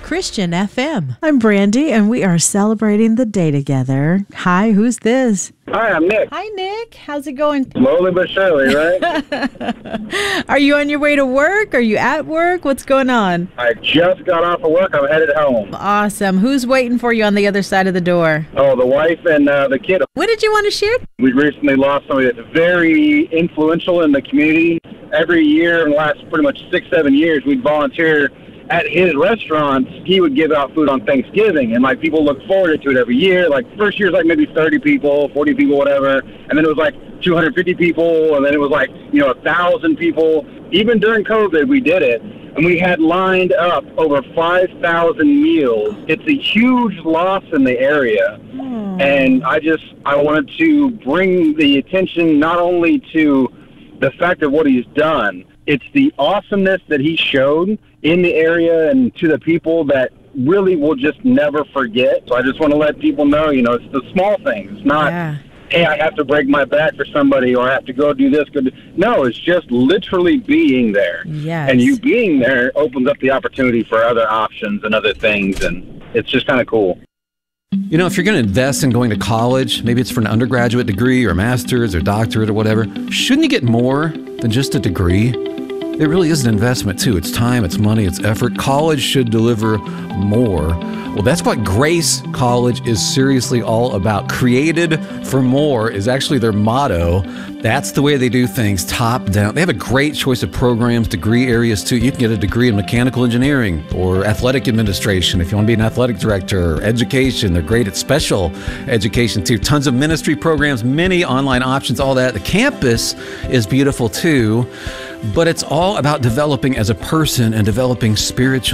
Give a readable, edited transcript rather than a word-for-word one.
Christian FM. I'm Brandy, and we are celebrating the day together. Hi, who's this? Hi, I'm Nick. Hi, Nick. How's it going? Slowly but surely, right? Are you on your way to work? Are you at work? What's going on? I just got off of work. I'm headed home. Awesome. Who's waiting for you on the other side of the door? Oh, the wife and the kid. What did you want to share? We recently lost somebody that's very influential in the community. Every year in the last pretty much 6-7 years, we'd volunteer at his restaurants. He would give out food on Thanksgiving, and like people look forward to it every year. Like first year's like maybe 30 people, 40 people, whatever, and then it was like 250 people, and then it was like 1,000 people. Even during COVID, we did it, and we had lined up over 5,000 meals. It's a huge loss in the area, and I wanted to bring the attention not only to the fact of what he's done, it's the awesomeness that he showed in the area and to the people that really will just never forget. So I just want to let people know, it's the small things. It's not, hey, I have to break my back for somebody or I have to go do this. No, it's just literally being there. Yes. And you being there opens up the opportunity for other options and other things, and it's just kind of cool. If you're going to invest in going to college, maybe it's for an undergraduate degree or a master's or doctorate or whatever, shouldn't you get more than just a degree? It really is an investment too. It's time, it's money, it's effort. College should deliver more. Well, that's what Grace College is seriously all about. Created for more is actually their motto. That's the way they do things, top down. They have a great choice of programs, degree areas too. You can get a degree in mechanical engineering or athletic administration if you want to be an athletic director, or education. They're great at special education too. Tons of ministry programs, many online options, all that. The campus is beautiful too, but it's all about developing as a person and developing spiritually.